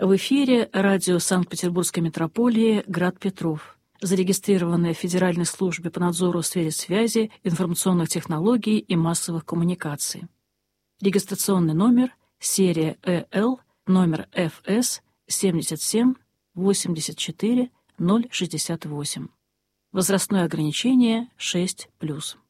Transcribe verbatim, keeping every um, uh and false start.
В эфире радио Санкт-Петербургской метрополии «Град Петров», зарегистрированное в Федеральной службе по надзору в сфере связи, информационных технологий и массовых коммуникаций. Регистрационный номер, серия Э Л, номер Ф С семьдесят семь восемьдесят четыре ноль шестьдесят восемь. Возрастное ограничение шесть плюс.